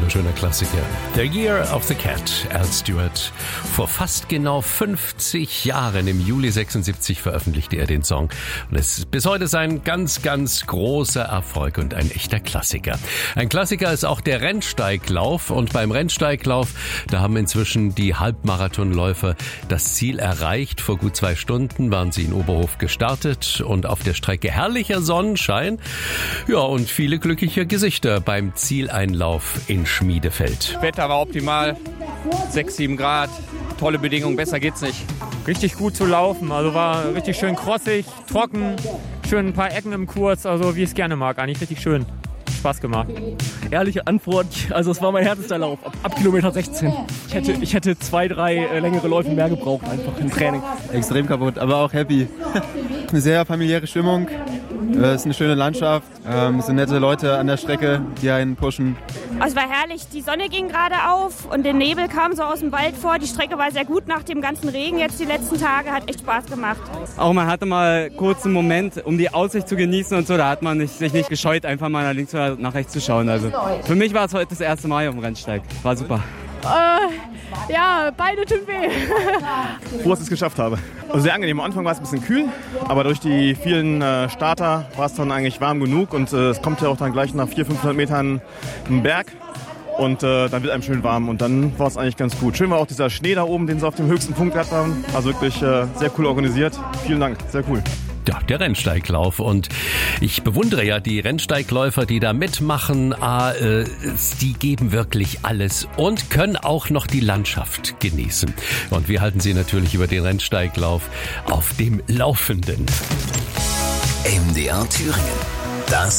wunderschöner Klassiker. The Year of the Cat, Al Stewart. Vor fast genau 50 Jahren, im Juli 76, veröffentlichte er den Song. Und es ist bis heute sein ganz, ganz großer Erfolg und ein echter Klassiker. Ein Klassiker ist auch der Rennsteiglauf. Und beim Rennsteiglauf, da haben inzwischen die Halbmarathonläufer das Ziel erreicht. Vor gut 2 Stunden waren sie in Oberhof gestartet und auf der Strecke herrlicher Sonnenschein. Ja, und viele glückliche Gesichter beim Zieleinlauf in Schmiedefeld. Wetter war optimal, 6, 7 Grad, tolle Bedingungen, besser geht's nicht. Richtig gut zu laufen, also war richtig schön krossig, trocken, schön ein paar Ecken im Kurs, also wie ich es gerne mag, eigentlich richtig schön. Spaß gemacht. Ehrliche Antwort, also es war mein härtester Lauf, ab Kilometer 16. Ich hätte 2, 3 längere Läufe mehr gebraucht, einfach im Training. Extrem kaputt, aber auch happy. Eine sehr familiäre Stimmung, es ist eine schöne Landschaft, es sind nette Leute an der Strecke, die einen pushen. Es war herrlich, die Sonne ging gerade auf und der Nebel kam so aus dem Wald vor. Die Strecke war sehr gut nach dem ganzen Regen jetzt die letzten Tage, hat echt Spaß gemacht. Auch man hatte mal kurz einen Moment, um die Aussicht zu genießen und so, da hat man sich nicht gescheut, einfach mal nach links oder nach rechts zu schauen. Also für mich war es heute das erste Mal auf dem Rennsteig, war super. Ja, beide tun weh. Froh, dass ich es geschafft habe. Also sehr angenehm. Am Anfang war es ein bisschen kühl, aber durch die vielen Starter war es dann eigentlich warm genug und es kommt ja auch dann gleich nach 400-500 Metern ein Berg und dann wird einem schön warm und dann war es eigentlich ganz gut. Schön war auch dieser Schnee da oben, den sie auf dem höchsten Punkt gehabt haben. Also wirklich sehr cool organisiert. Vielen Dank, sehr cool. Ja, der Rennsteiglauf. Und ich bewundere ja die Rennsteigläufer, die da mitmachen. Die geben wirklich alles und können auch noch die Landschaft genießen. Und wir halten Sie natürlich über den Rennsteiglauf auf dem Laufenden. MDR Thüringen. Das